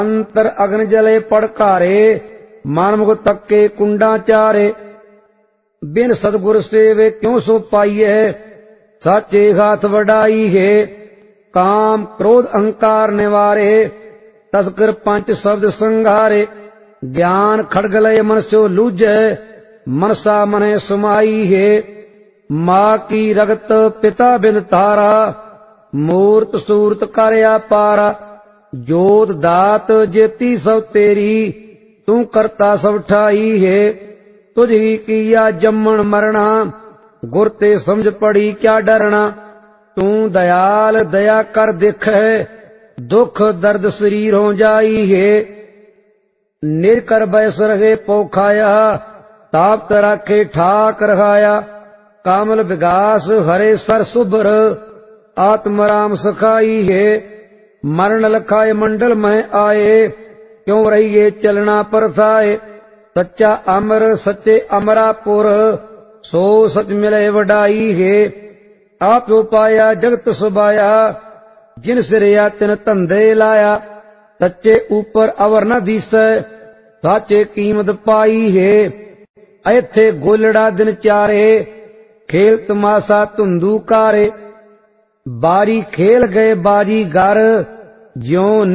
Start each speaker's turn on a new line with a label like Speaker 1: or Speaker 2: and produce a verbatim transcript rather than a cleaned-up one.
Speaker 1: अंतर अग्न जले पड़कारे, मानमुख तक्के कुंडा चारे। बिन सतगुर सेवे क्यों सो पाइये, साचे हाथ वडाई है। काम क्रोध अहंकार निवारे, तस्कर पंच शब्द संघारे। ज्ञान खड़ग लय मन सो लूझे, मनसा मने सुमाई है। माँ की रगत पिता बिन तारा, मूर्त सूरत करया पारा। जोत दात जेती सब तेरी, तू करता सब ठाई है। तुझी किया जम्मन मरना, गुर ते समझ पड़ी क्या डरना। तू दयाल दया कर देख है, दुख दर्द शरीर हो जाई है। निर्कर बैस रहे पोखाया, ताप राखे ठाक रखाया। कामल विगास हरे सर सुभर, आत्म राम सखाई है। मरण लखाए मंडल में आए, क्यों रहिए चलना परथाए। सच्चा अमर सच्चे अमरापुर, सो सच मिले वडाई है। आप जो पाया जगत सुबाया, जिन सिरया तिन धंधे लाया। सच्चे ऊपर अवर न दिसै, साचे कीमत पाई है। ऐथे गोलड़ा दिन चारे, खेल तमाशा धुंधू कारे। बारी खेल गए बाजी घर, ज्यों